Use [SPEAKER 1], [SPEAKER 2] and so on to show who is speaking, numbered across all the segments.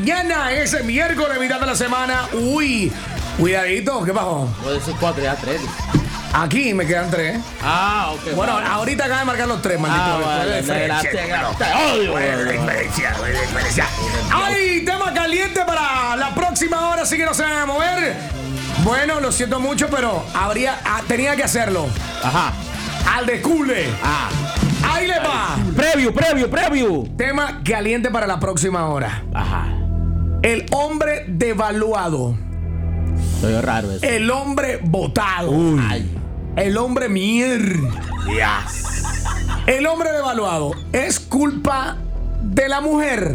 [SPEAKER 1] mañana, ese miércoles, mitad de la semana. Uy, cuidadito, ¿qué pasó?
[SPEAKER 2] Puede ser 4, ya 3.
[SPEAKER 1] Aquí me quedan 3.
[SPEAKER 2] Ok.
[SPEAKER 1] Bueno, ahorita acaba de marcar los 3, maldito. ¡Ay! Tema caliente para la próxima hora, así que no se van a mover. Bueno, lo siento mucho, pero tenía que hacerlo.
[SPEAKER 2] Ajá.
[SPEAKER 1] Al descule. Ahí le va.
[SPEAKER 2] Preview.
[SPEAKER 1] Tema caliente para la próxima hora.
[SPEAKER 2] Ajá.
[SPEAKER 1] El hombre devaluado.
[SPEAKER 2] Soy raro eso.
[SPEAKER 1] El hombre botado.
[SPEAKER 2] Ay.
[SPEAKER 1] El hombre mierda. El hombre devaluado. ¿Es culpa de la mujer?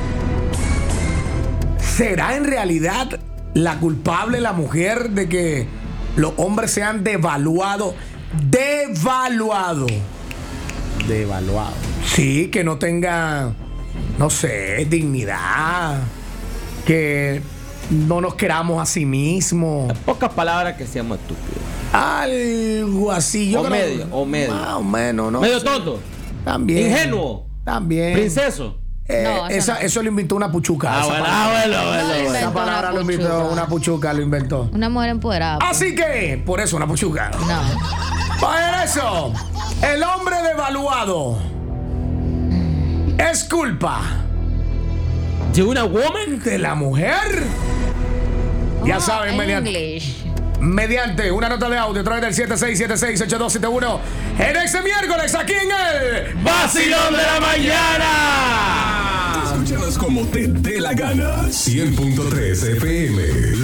[SPEAKER 1] ¿Será en realidad la culpable la mujer de que los hombres sean devaluados? Devaluado. Sí, que no tenga, no sé, dignidad. Que no nos queramos a sí mismos.
[SPEAKER 2] En pocas palabras, que seamos estúpidos.
[SPEAKER 1] Algo así. Yo
[SPEAKER 2] O
[SPEAKER 1] creo,
[SPEAKER 2] medio.
[SPEAKER 1] Más o menos, ¿no?
[SPEAKER 2] Medio
[SPEAKER 1] sé.
[SPEAKER 2] tonto.
[SPEAKER 1] También.
[SPEAKER 2] Ingenuo.
[SPEAKER 1] También.
[SPEAKER 2] Princeso.
[SPEAKER 3] No,
[SPEAKER 1] Eso lo inventó una puchuca.
[SPEAKER 2] Bueno.
[SPEAKER 1] Esa palabra lo inventó una puchuca, lo inventó.
[SPEAKER 3] Una mujer empoderada.
[SPEAKER 1] Así que, por eso, una puchuca.
[SPEAKER 3] No.
[SPEAKER 1] Por eso, el hombre devaluado es culpa
[SPEAKER 2] ¿De una woman?
[SPEAKER 1] de la mujer. Ya saben, mediante una nota de audio a través del 76768271 en este miércoles aquí en el
[SPEAKER 2] ¡Vacilón de la mañana!
[SPEAKER 4] Escúchanos como te dé la gana. 100.3 FM,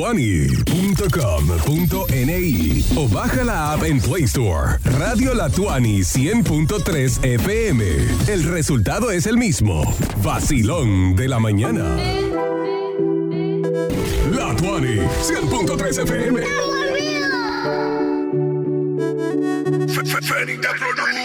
[SPEAKER 4] latuani.com.ni o baja la app en Play Store. Radio Latuani 100.3 FM. El resultado es el mismo. Vacilón de la mañana. Latuani 100.3 FM. Fenita Production.